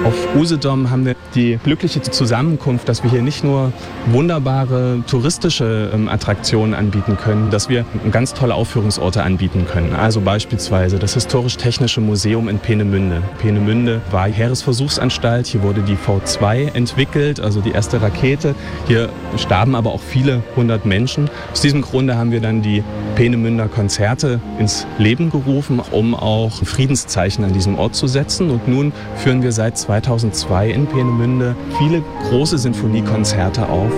Auf Usedom haben wir die glückliche Zusammenkunft, dass wir hier nicht nur wunderbare touristische Attraktionen anbieten können, dass wir ganz tolle Aufführungsorte anbieten können. Also beispielsweise das Historisch-Technische Museum in Peenemünde. Peenemünde war Heeresversuchsanstalt, hier wurde die V2 entwickelt, also die erste Rakete. Hier starben aber auch viele hundert Menschen. Aus diesem Grunde haben wir dann die Peenemünder Konzerte ins Leben gerufen, um auch ein Friedenszeichen an diesem Ort zu setzen. Und nun führen wir seit 2002 in Peenemünde viele große Sinfoniekonzerte auf.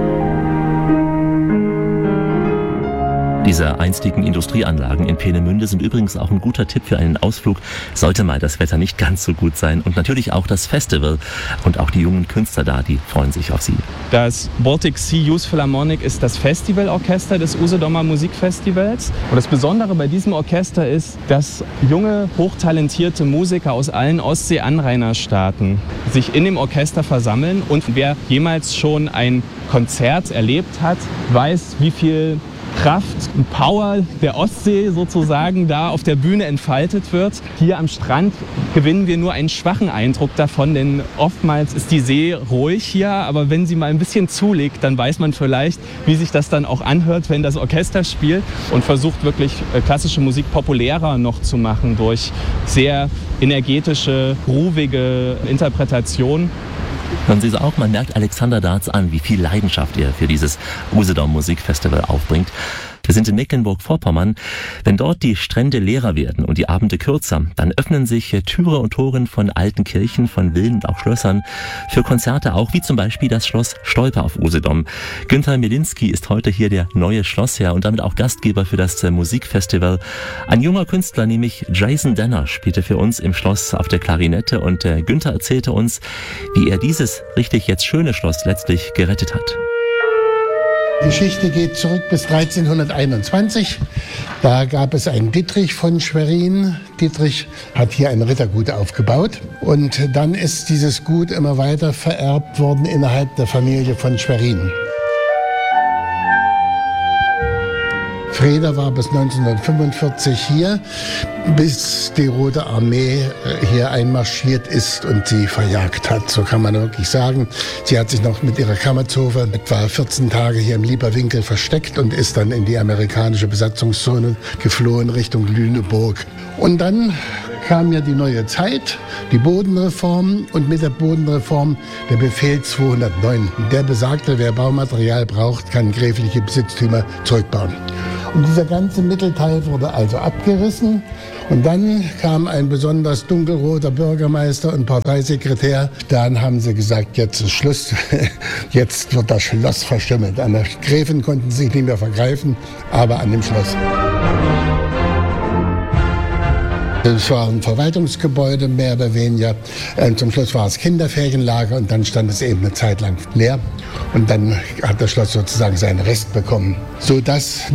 Diese einstigen Industrieanlagen in Peenemünde sind übrigens auch ein guter Tipp für einen Ausflug, sollte mal das Wetter nicht ganz so gut sein. Und natürlich auch das Festival und auch die jungen Künstler da, die freuen sich auf Sie. Das Baltic Sea Youth Philharmonic ist das Festivalorchester des Usedomer Musikfestivals. Und das Besondere bei diesem Orchester ist, dass junge, hochtalentierte Musiker aus allen Ostsee-Anrainerstaaten sich in dem Orchester versammeln. Und wer jemals schon ein Konzert erlebt hat, weiß, wie viel Kraft und Power der Ostsee sozusagen da auf der Bühne entfaltet wird. Hier am Strand gewinnen wir nur einen schwachen Eindruck davon, denn oftmals ist die See ruhig hier, aber wenn sie mal ein bisschen zulegt, dann weiß man vielleicht, wie sich das dann auch anhört, wenn das Orchester spielt und versucht wirklich klassische Musik populärer noch zu machen durch sehr energetische, groovige Interpretationen. Hören Sie es auch, man merkt Alexander Darz an, wie viel Leidenschaft er für dieses Usedom Musikfestival aufbringt. Wir sind in Mecklenburg-Vorpommern. Wenn dort die Strände leerer werden und die Abende kürzer, dann öffnen sich Türe und Toren von alten Kirchen, von Villen und auch Schlössern für Konzerte auch, wie zum Beispiel das Schloss Stolpe auf Usedom. Günther Mielinski ist heute hier der neue Schlossherr und damit auch Gastgeber für das Musikfestival. Ein junger Künstler, nämlich Jason Denner, spielte für uns im Schloss auf der Klarinette und Günther erzählte uns, wie er dieses richtig jetzt schöne Schloss letztlich gerettet hat. Die Geschichte geht zurück bis 1321. Da gab es einen Dietrich von Schwerin. Dietrich hat hier ein Rittergut aufgebaut. Und dann ist dieses Gut immer weiter vererbt worden innerhalb der Familie von Schwerin. Freda war bis 1945 hier, bis die Rote Armee hier einmarschiert ist und sie verjagt hat. So kann man wirklich sagen. Sie hat sich noch mit ihrer Kammerzofe etwa 14 Tage hier im Lieberwinkel versteckt und ist dann in die amerikanische Besatzungszone geflohen Richtung Lüneburg. Und dann kam ja die neue Zeit, die Bodenreform und mit der Bodenreform der Befehl 209. Der besagte, wer Baumaterial braucht, kann gräfliche Besitztümer zurückbauen. Und dieser ganze Mittelteil wurde also abgerissen. Und dann kam ein besonders dunkelroter Bürgermeister und Parteisekretär. Dann haben sie gesagt, jetzt ist Schluss. Jetzt wird das Schloss verstümmelt. An der Gräfin konnten sie sich nicht mehr vergreifen, aber an dem Schloss. Es war ein Verwaltungsgebäude, mehr oder weniger. Zum Schluss war es Kinderferienlager und dann stand es eben eine Zeit lang leer. Und dann hat das Schloss sozusagen seinen Rest bekommen. Sodass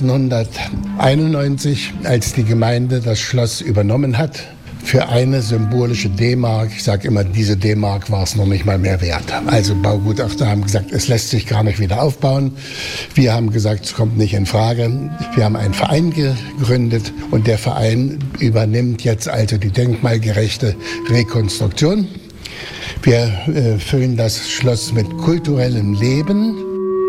1991, als die Gemeinde das Schloss übernommen hat, für eine symbolische D-Mark, ich sage immer, diese D-Mark war es noch nicht mal mehr wert. Also Baugutachter haben gesagt, es lässt sich gar nicht wieder aufbauen. Wir haben gesagt, es kommt nicht in Frage. Wir haben einen Verein gegründet und der Verein übernimmt jetzt also die denkmalgerechte Rekonstruktion. Wir füllen das Schloss mit kulturellem Leben.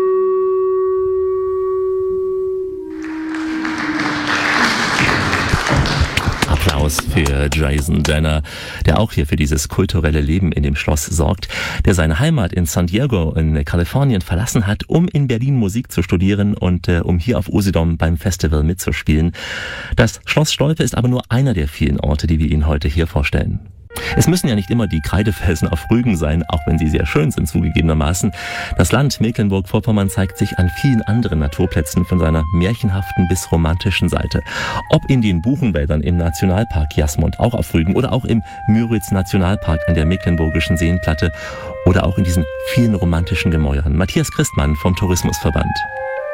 Applaus für Jason Denner, der auch hier für dieses kulturelle Leben in dem Schloss sorgt, der seine Heimat in San Diego in Kalifornien verlassen hat, um in Berlin Musik zu studieren und um hier auf Usedom beim Festival mitzuspielen. Das Schloss Stolpe ist aber nur einer der vielen Orte, die wir Ihnen heute hier vorstellen. Es müssen ja nicht immer die Kreidefelsen auf Rügen sein, auch wenn sie sehr schön sind zugegebenermaßen. Das Land Mecklenburg-Vorpommern zeigt sich an vielen anderen Naturplätzen von seiner märchenhaften bis romantischen Seite. Ob in den Buchenwäldern im Nationalpark Jasmund, auch auf Rügen, oder auch im Müritz-Nationalpark an der Mecklenburgischen Seenplatte oder auch in diesen vielen romantischen Gemäuern. Matthias Christmann vom Tourismusverband.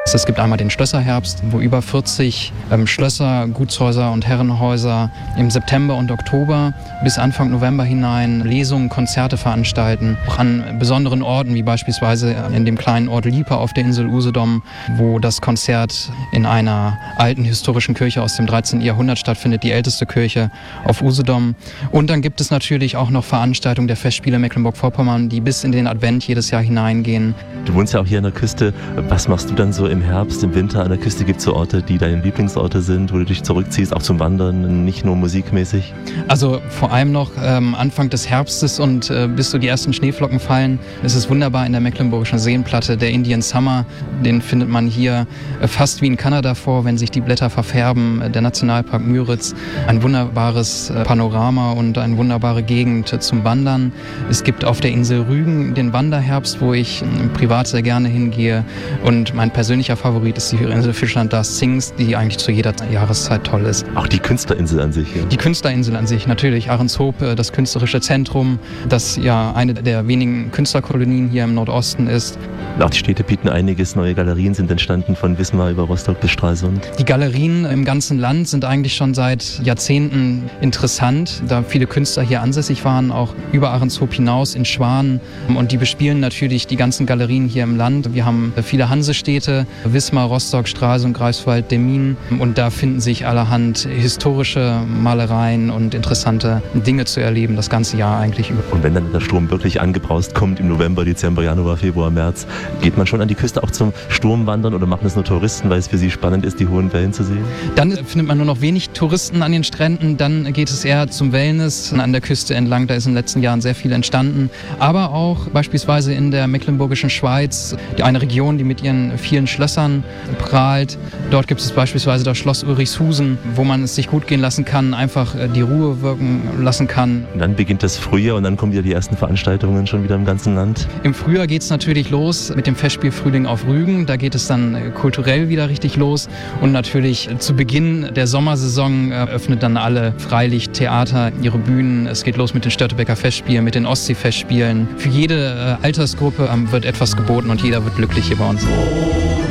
Es gibt einmal den Schlösserherbst, wo über 40 Schlösser, Gutshäuser und Herrenhäuser im September und Oktober bis Anfang November hinein Lesungen, Konzerte veranstalten. Auch an besonderen Orten, wie beispielsweise in dem kleinen Ort Liepe auf der Insel Usedom, wo das Konzert in einer alten historischen Kirche aus dem 13. Jahrhundert stattfindet, die älteste Kirche auf Usedom. Und dann gibt es natürlich auch noch Veranstaltungen der Festspiele Mecklenburg-Vorpommern, die bis in den Advent jedes Jahr hineingehen. Du wohnst ja auch hier an der Küste. Was machst du dann so im Herbst, im Winter? An der Küste gibt es so Orte, die deine Lieblingsorte sind, wo du dich zurückziehst, auch zum Wandern, nicht nur musikmäßig? Also vor allem noch Anfang des Herbstes und bis so die ersten Schneeflocken fallen, ist es wunderbar in der Mecklenburgischen Seenplatte. Der Indian Summer, den findet man hier fast wie in Kanada vor, wenn sich die Blätter verfärben. Der Nationalpark Müritz, ein wunderbares Panorama und eine wunderbare Gegend zum Wandern. Es gibt auf der Insel Rügen den Wanderherbst, wo ich privat sehr gerne hingehe, und mein persönlicher Favorit ist die Insel Fischland Das Sings, die eigentlich zu jeder Jahreszeit toll ist. Auch die Künstlerinsel an sich? Ja. Die Künstlerinsel an sich, natürlich. Ahrenshoop, das künstlerische Zentrum, das ja eine der wenigen Künstlerkolonien hier im Nordosten ist. Auch die Städte bieten einiges. Neue Galerien sind entstanden, von Wismar über Rostock bis Stralsund. Die Galerien im ganzen Land sind eigentlich schon seit Jahrzehnten interessant, da viele Künstler hier ansässig waren, auch über Ahrenshoop hinaus in Schwan. Und die bespielen natürlich die ganzen Galerien hier im Land. Wir haben viele Hansestädte, Wismar, Rostock, Stralsund, Greifswald, Demmin. Und da finden sich allerhand historische Malereien und interessante Dinge zu erleben, das ganze Jahr eigentlich über. Und wenn dann der Sturm wirklich angebraust kommt im November, Dezember, Januar, Februar, März, geht man schon an die Küste auch zum Sturmwandern oder machen es nur Touristen, weil es für sie spannend ist, die hohen Wellen zu sehen? Dann findet man nur noch wenig Touristen an den Stränden. Dann geht es eher zum Wellness an der Küste entlang. Da ist in den letzten Jahren sehr viel entstanden. Aber auch beispielsweise in der mecklenburgischen Schweiz, eine Region, die mit ihren vielen Schlössern prahlt. Dort gibt es beispielsweise das Schloss Ulrichshusen, wo man es sich gut gehen lassen kann, einfach die Ruhe wirken lassen kann. Und dann beginnt das Frühjahr und dann kommen wieder die ersten Veranstaltungen schon wieder im ganzen Land. Im Frühjahr geht es natürlich los mit dem Festspiel Frühling auf Rügen. Da geht es dann kulturell wieder richtig los. Und natürlich zu Beginn der Sommersaison öffnet dann alle Freilichttheater ihre Bühnen. Es geht los mit den Störtebeker Festspielen, mit den Ostseefestspielen. Für jede Altersgruppe wird etwas geboten und jeder wird glücklich hier bei uns.